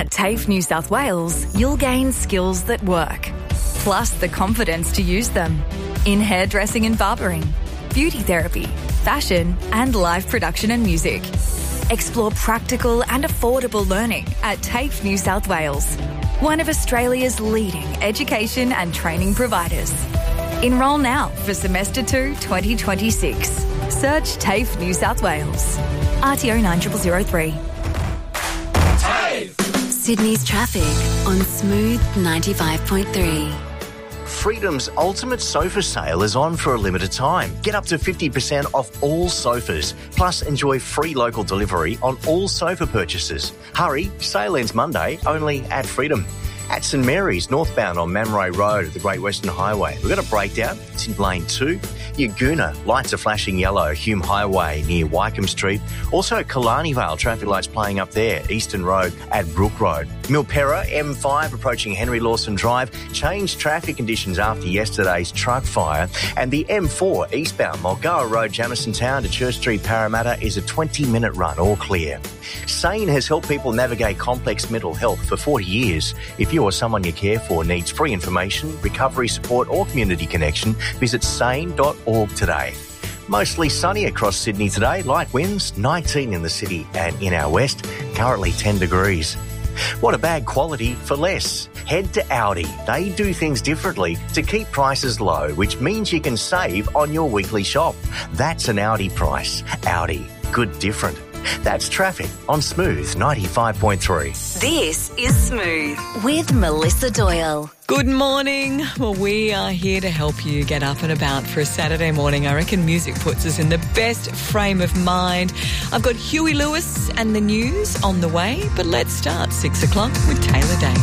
At TAFE New South Wales, you'll gain skills that work, plus the confidence to use them in hairdressing and barbering, beauty therapy, fashion and live production and music. Explore practical and affordable learning at TAFE New South Wales, one of Australia's leading education and training providers. Enrol now for Semester 2 2026. Search TAFE New South Wales. RTO 9003. Sydney's traffic on Smooth 95.3. Freedom's ultimate sofa sale is on for a limited time. Get up to 50% off all sofas, plus enjoy free local delivery on all sofa purchases. Hurry, sale ends Monday, only at Freedom. At St Mary's, northbound on Mamre Road at the Great Western Highway. We've got a breakdown. It's in lane 2. Yaguna, lights are flashing yellow, Hume Highway near Wycombe Street. Also Killarney Vale, traffic lights playing up there, Eastern Road at Brook Road. Milperra, M5 approaching Henry Lawson Drive. Changed traffic conditions after yesterday's truck fire. And the M4 eastbound Mulgoa Road, Jamison Town to Church Street, Parramatta is a 20-minute run, all clear. SANE has helped people navigate complex mental health for 40 years. If you or someone you care for needs free information, recovery support or community connection, visit sane.org today. Mostly sunny across Sydney today. Light winds, 19 in the city and in our west, currently 10 degrees. What a bad quality for less. Head to Audi. They do things differently to keep prices low, which means you can save on your weekly shop. That's an Audi price. Audi. Good different. That's traffic on Smooth 95.3. This is Smooth with Melissa Doyle. Good morning. Well, we are here to help you get up and about for a Saturday morning. I reckon music puts us in the best frame of mind. I've got Huey Lewis and the news on the way, but let's start 6 o'clock with Taylor Day.